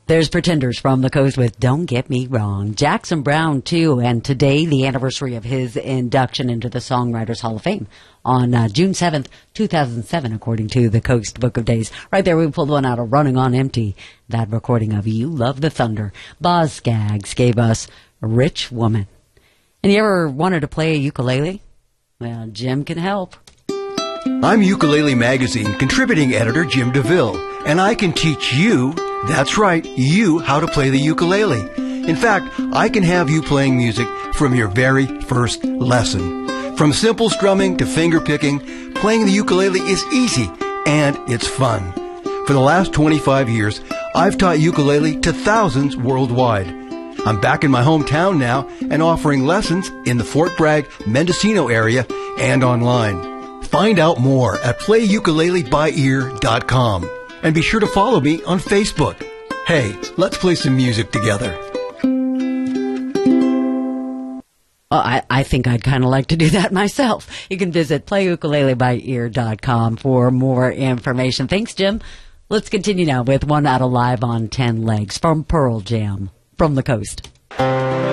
There's Pretenders from the Coast with Don't Get Me Wrong. Jackson Browne, too, and today the anniversary of his induction into the Songwriters Hall of Fame on June 7th, 2007, according to the Coast Book of Days. Right there, we pulled one out of Running on Empty, that recording of You Love the Thunder. Boz Scaggs gave us Rich Woman. And you ever wanted to play a ukulele? Well, Jim can help. I'm Ukulele Magazine contributing editor Jim DeVille, and I can teach you, that's right, you, how to play the ukulele. In fact, I can have you playing music from your very first lesson. From simple strumming to finger picking, playing the ukulele is easy and it's fun. For the last 25 years, I've taught ukulele to thousands worldwide. I'm back in my hometown now and offering lessons in the Fort Bragg, Mendocino area and online. Find out more at playukuleleByEar.com. And be sure to follow me on Facebook. Hey, let's play some music together. Well, I think I'd kind of like to do that myself. You can visit playukuleleByEar.com for more information. Thanks, Jim. Let's continue now with one out of Live on 10 Legs from Pearl Jam from the Coast.